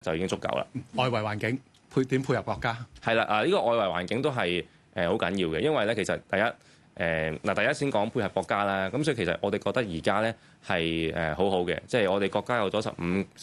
就已經足夠啦。 外圍環境點配合國家？ 係啦，呢個外圍環境都係好緊要嘅，因為咧其實第一先講配合國家啦。咁所以其實我哋覺得而家咧係好好嘅，即係我哋國家有咗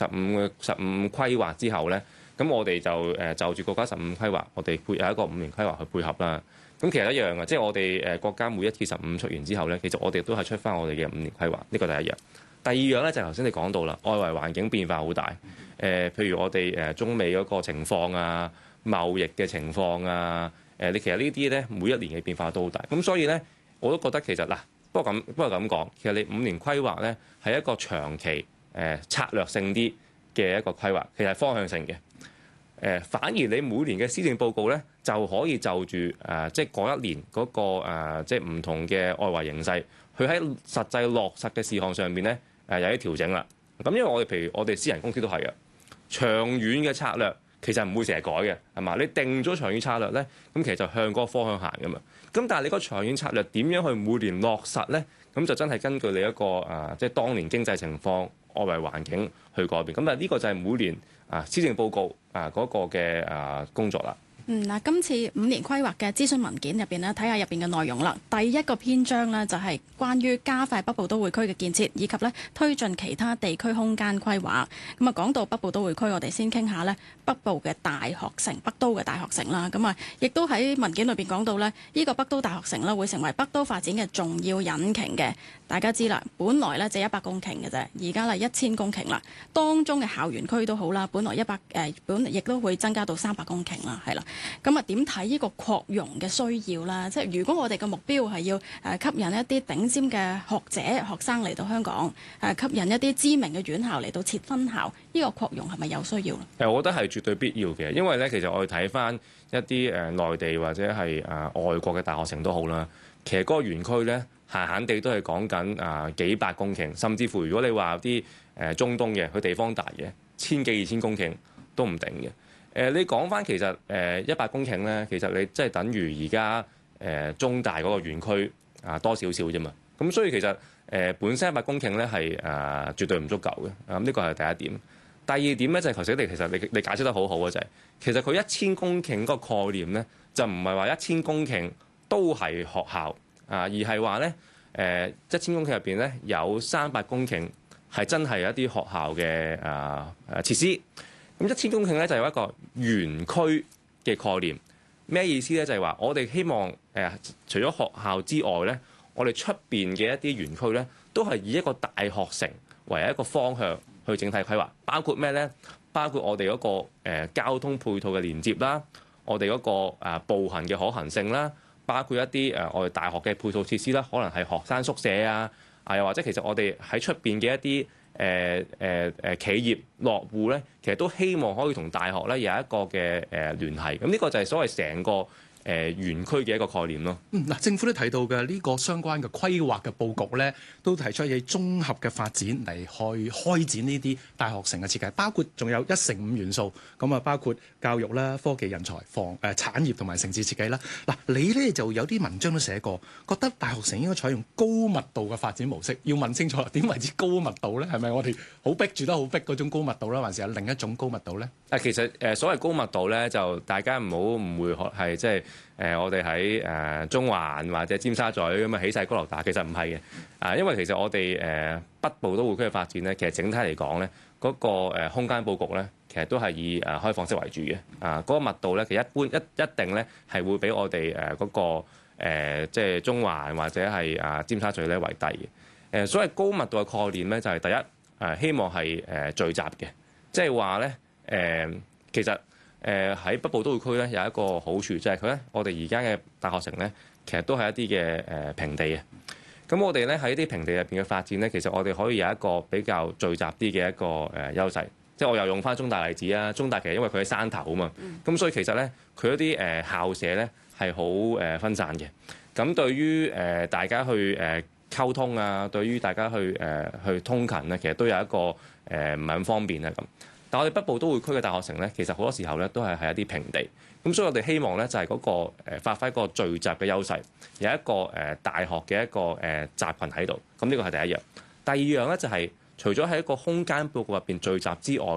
15規劃之後咧，咁我哋就住國家15規劃，我哋有一個5年規劃去配合啦。咁其實一樣嘅，即係我哋國家每一次15出完之後咧，其實我哋都係出翻我哋嘅5年規劃，呢個第一樣。第二樣咧就係頭先你講到啦，外圍環境變化好大。譬如我哋中美嗰個情況啊、貿易嘅情況啊，你其實呢啲咧每一年嘅變化都好大。咁所以咧，我都覺得其實嗱，不過咁講，其實你5年規劃咧係一個長期策略性啲嘅一個規劃，其實係方向性嘅。反而你每年嘅施政報告咧，就可以就住即係嗰一年嗰個即係唔同嘅外圍形勢，佢喺實際落實嘅事項上邊咧有啲調整啦。咁因為我哋譬如我哋私人公司都係嘅，長遠嘅策略其實唔會成日改嘅，係嘛？你定咗長遠策略咧，咁其實就向嗰個方向行噶嘛。咁但係你個長遠策略點樣去每年落實咧？咁就真係根據你一個即係當年經濟情況、外圍環境去改變。咁但係呢個就係每年施政報告嗰個嘅工作啦。 嗱，今次5年規劃嘅諮詢文件入邊咧，睇下入邊嘅內容啦。第一個篇章呢，就係關於加快北部都會區嘅建設，以及咧推進其他地區空間規劃。咁啊，講到北部都會區，我哋先傾下呢北部嘅大學城、北都嘅大學城啦。咁啊，亦都喺文件裏邊講到呢，呢個北都大學城呢會成為北都發展嘅重要引擎嘅。大家知啦，本來呢就100公頃嘅啫，而家係1000公頃啦。當中嘅校園區都好啦，本來亦都會增加到300公頃啦，係啦。咁啊，點睇呢個擴容嘅需要啦？即係如果我哋嘅目標係要吸引一啲頂尖嘅學者、學生嚟到香港，吸引一啲知名嘅院校嚟到設分校，呢個擴容係咪有需要咧？ 我覺得係絕對必要嘅，因為咧其實我哋睇翻一啲內地或者係外國嘅大學城都好啦，其實嗰個園區咧閒閒地都係講緊幾百公頃，甚至乎如果你話有啲中東嘅，佢地方大嘅1000幾2000公頃都唔定嘅。你講翻其實100公頃咧，其實你即係等於而家中大嗰個園區多少少啫嘛。咁所以其實本身100公頃咧係絕對唔足夠嘅。咁呢個係第一點。第二點咧就係頭先其實你解釋得好好嘅就係、其實佢1000公頃嗰個概念咧就唔係話1000公頃都係學校而係話咧1000公頃入邊咧有300公頃係真係一啲學校嘅設施。咁1000公頃咧就有一個園區嘅概念，咩意思咧？就係話我哋希望除咗學校之外咧，我哋出邊嘅一啲園區咧，都係以一個大學城為一個方向去整體規劃，包括咩咧？包括我哋嗰個交通配套嘅連接啦，我哋嗰個步行嘅可行性啦，包括一啲我哋大學嘅配套設施啦，可能係學生宿舍又或者其實我哋喺出邊嘅一啲企業落戶咧，其實都希望可以同大學咧有一個嘅聯繫。咁呢個就係所謂成個園區嘅一個概念咯。 嗱，政府都提到嘅呢個相關嘅規劃嘅佈局咧，都提出以綜合嘅發展嚟去開展呢啲大學城嘅設計，包括仲有1乘5元素，咁啊包括教育啦、科技人才、產業同埋城市設計啦。嗱，你咧就有啲文章都寫過，覺得大學城應該採用高密度嘅發展模式。要問清楚點為之高密度咧？係咪我哋好逼住得好逼嗰種高密度啦，還是有另一種高密度咧？ 其實所謂高密度咧，就大家唔好誤會係即係我哋喺中環或者尖沙咀咁啊起晒高樓大，其實唔係嘅。因為其實我哋北部都會區嘅發展咧，其實整體嚟講咧，嗰個空間佈局咧，其實都係以開放式為主嘅。嗰個密度咧，其實一定咧係會比我哋嗰個即係中環或者係尖沙咀咧為低嘅。所謂高密度嘅概念咧，就係第一希望係聚集嘅，即係話咧其實喺北部都會區咧有一個好處，就係佢咧我哋而家嘅大學城咧，其實都係一啲嘅平地嘅。咁我哋咧喺啲平地入邊嘅發展咧，其實我哋可以有一個比較聚集啲嘅一個優勢。即係我又用翻中大例子啊，中大其實因為佢喺山頭啊嘛，咁所以其實咧佢一啲校舍咧係好分散嘅。咁對於大家去溝通啊，對於大家去通勤咧，其實都有一個唔係咁方便啊咁。但我哋北部都會區嘅大學城咧，其實好多時候咧都係喺一啲平地。咁所以我哋希望咧就係嗰個發揮嗰個聚集嘅優勢，有一個大學嘅一個集群喺度。咁呢個係第一樣。第二樣咧就係除咗喺一個空間佈局入邊聚集之外咧，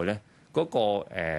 嗰個